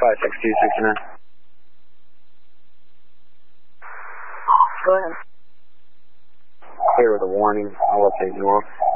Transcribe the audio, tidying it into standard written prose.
56269. Go ahead. Clear with a warning. I'll update north.